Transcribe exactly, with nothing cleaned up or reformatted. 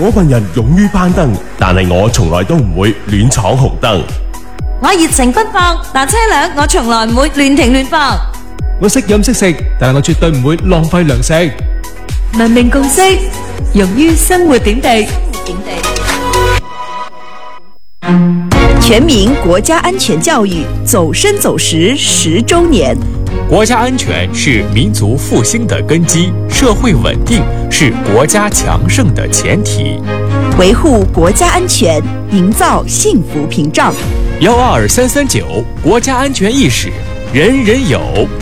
我份人勇於攀登，但係我從來都唔會亂闖紅燈。 我熱情奔放，但車輛我從來唔會亂停亂放。 我識飲識食，但係我絕對唔會浪費糧食。 文明共識，用於生活點滴。 全民國家安全教育走深走實十周年。 國家安全是民族復興的根基，社會穩定是國家強盛的前提。 維護國家安全，營造幸福屏障。 幺二三三九，國家安全意識人人有。